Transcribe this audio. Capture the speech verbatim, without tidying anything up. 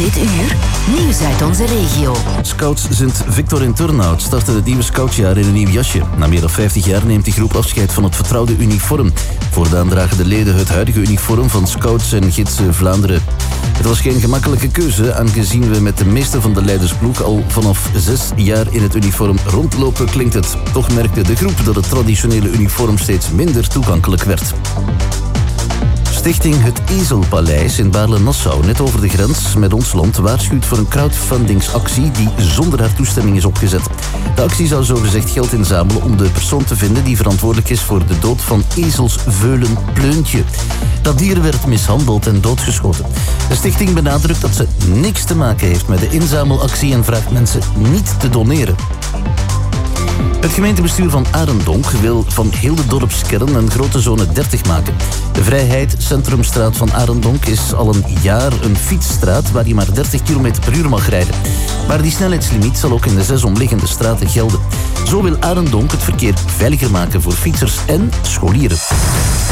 Dit uur, nieuws uit onze regio. Scouts Sint-Victor in Turnhout starten het nieuwe scoutjaar in een nieuw jasje. Na meer dan vijftig jaar neemt de groep afscheid van het vertrouwde uniform. Voortaan dragen de leden het huidige uniform van Scouts en Gidsen Vlaanderen. Het was geen gemakkelijke keuze, aangezien we met de meeste van de leidersploeg al vanaf zes jaar in het uniform rondlopen, klinkt het. Toch merkte de groep dat het traditionele uniform steeds minder toegankelijk werd. Stichting Het Ezelpaleis in Baarle-Nassau, net over de grens met ons land, waarschuwt voor een crowdfundingsactie die zonder haar toestemming is opgezet. De actie zou zogezegd geld inzamelen om de persoon te vinden die verantwoordelijk is voor de dood van ezelsveulen Pleuntje. Dat dier werd mishandeld en doodgeschoten. De stichting benadrukt dat ze niks te maken heeft met de inzamelactie en vraagt mensen niet te doneren. Het gemeentebestuur van Arendonk wil van heel de dorpskern een grote zone dertig maken. De Vrijheid Centrumstraat van Arendonk is al een jaar een fietsstraat waar je maar dertig kilometer per uur mag rijden. Maar die snelheidslimiet zal ook in de zes omliggende straten gelden. Zo wil Arendonk het verkeer veiliger maken voor fietsers en scholieren.